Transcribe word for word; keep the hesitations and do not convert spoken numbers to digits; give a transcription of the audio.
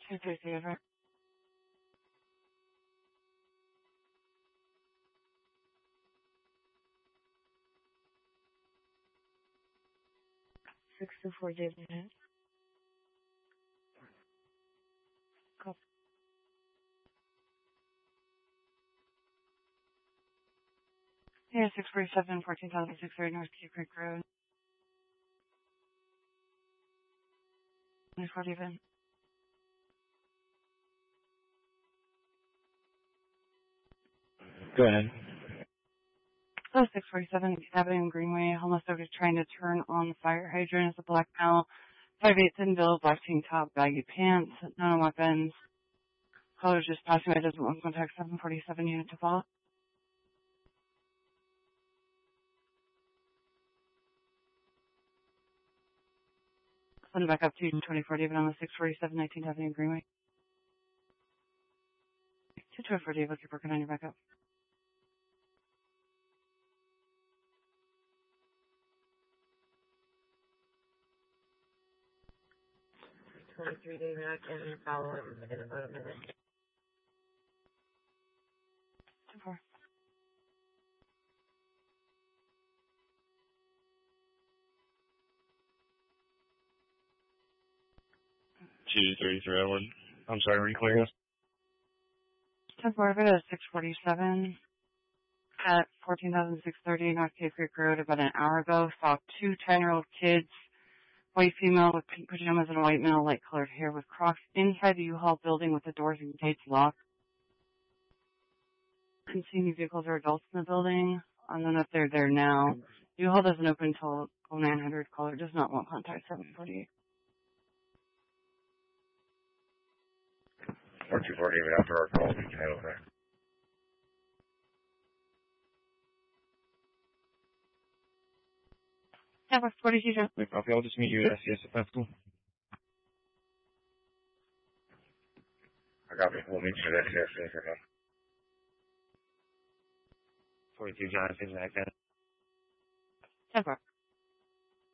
two three three over. six two four David. Copy. Yeah, six forty-seven, fourteen thousand six hundred North Cave Creek Road. twenty-four David. Go ahead. Oh, six forty-seven Avenue Greenway. Homeless subject trying to turn on the fire hydrant. Is a black male. five eight thin build, black tank top, baggy pants, no weapons. Caller just passing by, doesn't want contact seven forty-seven unit to follow. Send it back up to twenty-four David on the six forty-seven nineteenth Avenue Greenway. two twenty-four David, keep working on your backup. twenty-three David, I can follow him in about a minute. two four. two thirty-three Edward. I'm sorry, were you clearing us? ten four, David at six forty-seven at fourteen thousand six hundred thirty North Cave Creek Road about an hour ago. Saw two ten-year-old kids, white female with pink pajamas and a white male, light-colored hair with Crocs inside the U-Haul building with the doors and gates locked. Couldn't see any vehicles or adults in the building. I don't know if they're there now. U-Haul doesn't open until nine hundred. Caller does not want contact seven forty-eight. four two four David, after our call, we can head over there. Yeah, we're forty-two. Wait, copy. I'll just meet you at S C S if that's cool. I got it. We'll meet you at S C S right now. forty-two John, things like that. ten four.